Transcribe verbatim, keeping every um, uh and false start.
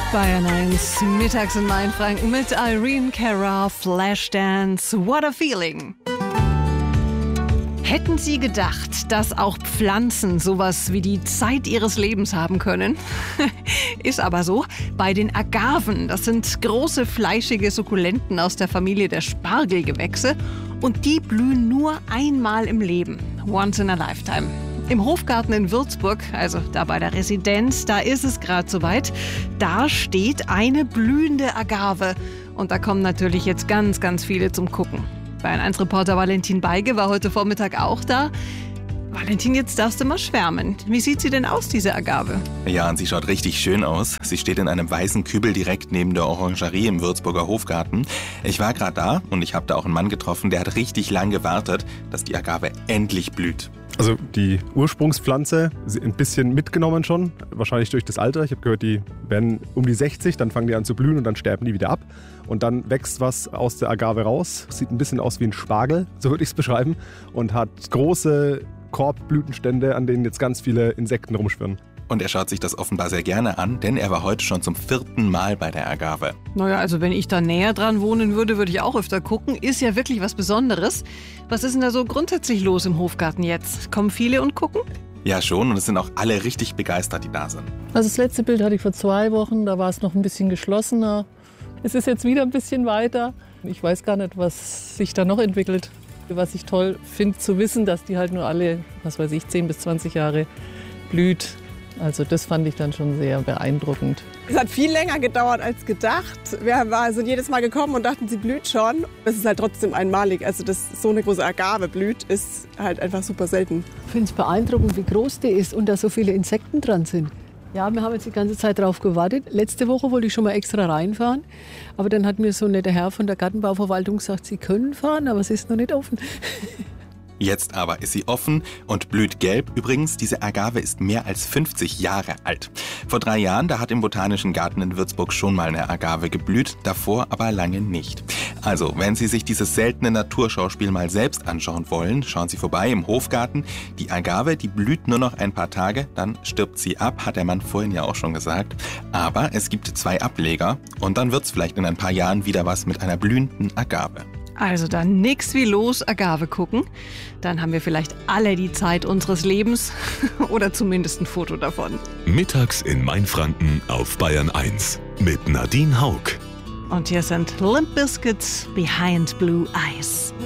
Bayern eins, mittags in Mainfranken mit Irene Cara, Flashdance, What a Feeling. Hätten Sie gedacht, dass auch Pflanzen sowas wie die Zeit ihres Lebens haben können? Ist aber so. Bei den Agaven, das sind große, fleischige Sukkulenten aus der Familie der Spargelgewächse. Und die blühen nur einmal im Leben. Once in a lifetime. Im Hofgarten in Würzburg, also da bei der Residenz, da ist es gerade soweit. Da steht eine blühende Agave. Und da kommen natürlich jetzt ganz, ganz viele zum Gucken. Bayern eins Reporter Valentin Beige war heute Vormittag auch da. Valentin, jetzt darfst du mal schwärmen. Wie sieht sie denn aus, diese Agave? Ja, und sie schaut richtig schön aus. Sie steht in einem weißen Kübel direkt neben der Orangerie im Würzburger Hofgarten. Ich war gerade da und ich habe da auch einen Mann getroffen, der hat richtig lang gewartet, dass die Agave endlich blüht. Also die Ursprungspflanze, ein bisschen mitgenommen schon, wahrscheinlich durch das Alter. Ich habe gehört, die werden um die sechzig, dann fangen die an zu blühen und dann sterben die wieder ab. Und dann wächst was aus der Agave raus, sieht ein bisschen aus wie ein Spargel, so würde ich es beschreiben, und hat große Korbblütenstände, an denen jetzt ganz viele Insekten rumschwirren. Und er schaut sich das offenbar sehr gerne an, denn er war heute schon zum vierten Mal bei der Agave. Naja, also wenn ich da näher dran wohnen würde, würde ich auch öfter gucken. Ist ja wirklich was Besonderes. Was ist denn da so grundsätzlich los im Hofgarten jetzt? Kommen viele und gucken? Ja schon, und es sind auch alle richtig begeistert, die da sind. Also das letzte Bild hatte ich vor zwei Wochen, da war es noch ein bisschen geschlossener. Es ist jetzt wieder ein bisschen weiter. Ich weiß gar nicht, was sich da noch entwickelt. Was ich toll finde zu wissen, dass die halt nur alle, was weiß ich, zehn bis zwanzig Jahre blüht. Also das fand ich dann schon sehr beeindruckend. Es hat viel länger gedauert als gedacht. Wir sind jedes Mal gekommen und dachten, sie blüht schon. Es ist halt trotzdem einmalig. Also dass so eine große Agave blüht, ist halt einfach super selten. Ich finde es beeindruckend, wie groß die ist und da so viele Insekten dran sind. Ja, wir haben jetzt die ganze Zeit drauf gewartet. Letzte Woche wollte ich schon mal extra reinfahren. Aber dann hat mir so ein netter Herr von der Gartenbauverwaltung gesagt, Sie können fahren, aber es ist noch nicht offen. Jetzt aber ist sie offen und blüht gelb. Übrigens, diese Agave ist mehr als fünfzig Jahre alt. Vor drei Jahren, da hat im Botanischen Garten in Würzburg schon mal eine Agave geblüht, davor aber lange nicht. Also, wenn Sie sich dieses seltene Naturschauspiel mal selbst anschauen wollen, schauen Sie vorbei im Hofgarten. Die Agave, die blüht nur noch ein paar Tage, dann stirbt sie ab, hat der Mann vorhin ja auch schon gesagt. Aber es gibt zwei Ableger und dann wird's vielleicht in ein paar Jahren wieder was mit einer blühenden Agave. Also dann nix wie los Agave gucken. Dann haben wir vielleicht alle die Zeit unseres Lebens oder zumindest ein Foto davon. Mittags in Mainfranken auf Bayern eins mit Nadine Haug. Und hier sind Limp Bizkit, Behind Blue Eyes.